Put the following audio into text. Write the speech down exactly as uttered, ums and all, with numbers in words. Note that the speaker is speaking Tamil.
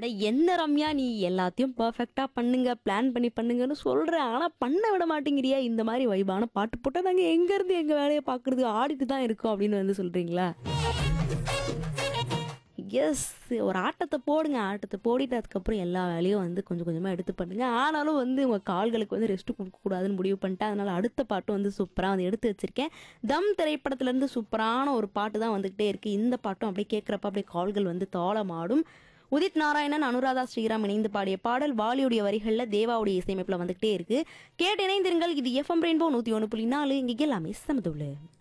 அட என்ன ரம்யா நீ எல்லாத்தையும் பர்ஃபெக்ட்டா பண்ணுங்க, பிளான் பண்ணி பண்ணுங்கன்னு சொல்ற. ஆனா பண்ண விட மாட்டேங்கிறியே. இந்த மாதிரி வைபான பாட்டு போட்டா நாங்க எங்க இருந்து எங்க வேலைய பார்க்குறது? ஆடிட்டு தான் இருக்கோம் அப்படின்னு வந்து சொல்றீங்களா? எஸ். ஒரு ஆட்டத்த போடுங்க. ஆட்டத்த போட்டுட்டு அதுக்கப்புறம் எல்லா வேலையும் வந்து கொஞ்சம் கொஞ்சமா எடுத்து பண்ணுங்க. ஆனாலும் வந்து உங்க கால்களுக்கு வந்து ரெஸ்ட் குடுக்கக்கூடாதுன்னு முடிவு பண்ணிட்டேன். அதனால அடுத்த பாட்டும் வந்து சூப்பரா வந்து எடுத்து வச்சிருக்கேன். தம் திரைப்படத்திலேருந்து சூப்பரான ஒரு பாட்டு தான் வந்துகிட்டே இருக்கு. இந்த பாட்டும் அப்படியே கேட்குறப்ப அப்படியே கால்கள் வந்து தாளமாடும். உதித் நாராயணன், அனுராதா ஸ்ரீராம் இணைந்து பாடிய பாடல் வாலியுடைய வரிகள்ல தேவாவுடைய இசையமைப்புல வந்துகிட்டே இருக்கு. கேட்டு இணைந்திருங்கள். இது எஃப்எம் ரெயின்போ நூத்தி ஒன்று புள்ளி நாலு. இங்க எல்லாமே சமதுள்ள.